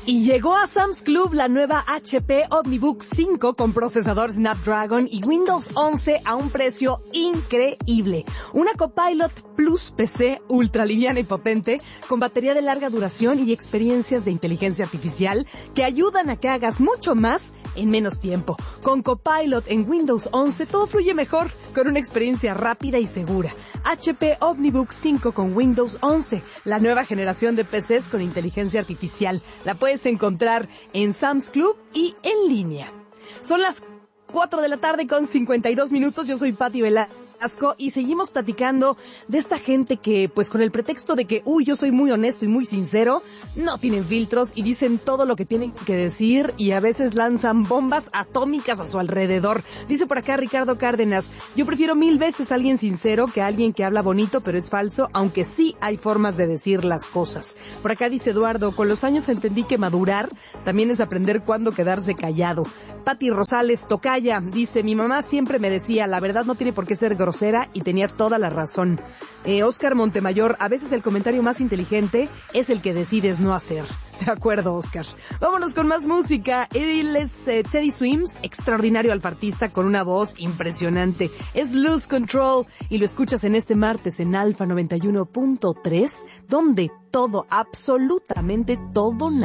Y llegó a Sam's Club la nueva HP OmniBook 5 con procesador Snapdragon y Windows 11 a un precio increíble. Una Copilot Plus PC ultra liviana y potente con batería de larga duración y experiencias de inteligencia artificial que ayudan a que hagas mucho más en menos tiempo. Con Copilot en Windows 11 todo fluye mejor con una experiencia rápida y segura. HP OmniBook 5 con Windows 11, la nueva generación de PCs con inteligencia artificial. La puedes encontrar en Sam's Club y en línea. Son las 4 de la tarde con 52 minutos. Yo soy Pati Velasco y seguimos platicando de esta gente que, pues con el pretexto de que, yo soy muy honesto y muy sincero, no tienen filtros y dicen todo lo que tienen que decir y a veces lanzan bombas atómicas a su alrededor. Dice por acá Ricardo Cárdenas, yo prefiero 1000 veces a alguien sincero que a alguien que habla bonito pero es falso, aunque sí hay formas de decir las cosas. Por acá dice Eduardo, con los años entendí que madurar también es aprender cuándo quedarse callado. Pati Rosales Tocaya dice, mi mamá siempre me decía, la verdad no tiene por qué ser grosera y tenía toda la razón. Oscar Montemayor, a veces el comentario más inteligente es el que decides no hacer. De acuerdo, Oscar. Vámonos con más música. Él es Teddy Swims, extraordinario alfartista con una voz impresionante. Es Lose Control y lo escuchas en este martes en Alfa 91.3, donde todo, absolutamente todo